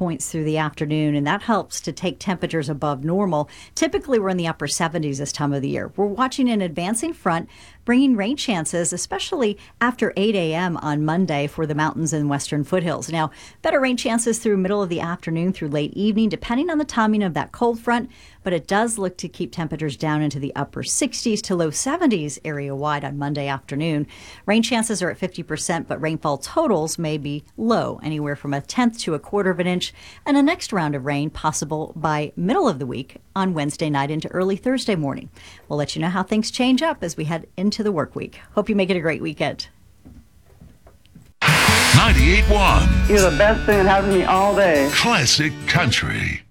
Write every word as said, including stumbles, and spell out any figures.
points through the afternoon, and that helps to take temperatures above normal. Typically, we're in the upper seventies this time of the year. We're watching an advancing front, bringing rain chances, especially after eight a.m. on Monday for the mountains and western foothills. Now, better rain chances through middle of the afternoon through late evening, depending on the timing of that cold front, but it does look to keep temperatures down into the upper sixties to low seventies area-wide on Monday afternoon. Rain chances are at fifty percent, but rainfall totals may be low, anywhere from a tenth to a quarter of an inch, and a next round of rain possible by middle of the week on Wednesday night into early Thursday morning. We'll let you know how things change up as we head into the work week. Hope you make it a great weekend. ninety-eight point one. You're the best thing that happened to me all day. Classic Country.